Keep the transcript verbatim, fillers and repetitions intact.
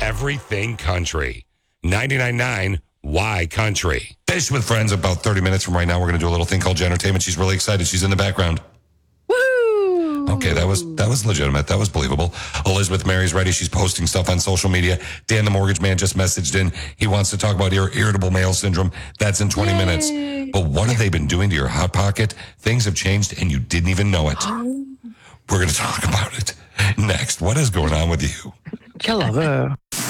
everything country. ninety-nine point nine Y Country. Fish with Friends about thirty minutes from right now. We're going to do a little thing called Gentertainment. She's really excited. She's in the background. Woo! Okay, that was that was legitimate. That was believable. Elizabeth Mary's ready. She's posting stuff on social media. Dan the Mortgage Man just messaged in. He wants to talk about ir- irritable male syndrome. That's in twenty Yay. minutes. But what have they been doing to your Hot Pocket? Things have changed and you didn't even know it. We're going to talk about it next. What is going on with you? Hello there.